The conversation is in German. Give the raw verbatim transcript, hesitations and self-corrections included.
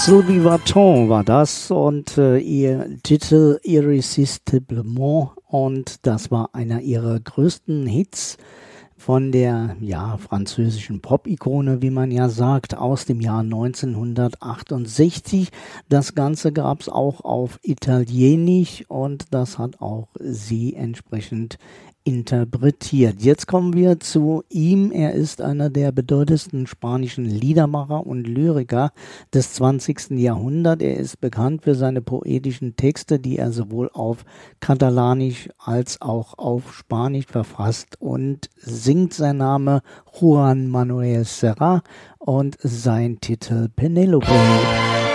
Sylvie Vartan war das und äh, ihr Titel Irresistiblement, und das war einer ihrer größten Hits von der ja französischen Pop-Ikone, wie man ja sagt, aus dem Jahr neunzehnhundertachtundsechzig. Das Ganze gab es auch auf Italienisch und das hat auch sie entsprechend interpretiert. Jetzt kommen wir zu ihm. Er ist einer der bedeutendsten spanischen Liedermacher und Lyriker des zwanzigsten Jahrhunderts. Er ist bekannt für seine poetischen Texte, die er sowohl auf Katalanisch als auch auf Spanisch verfasst und singt. Sein Name Juan Manuel Serrat und sein Titel Penélope.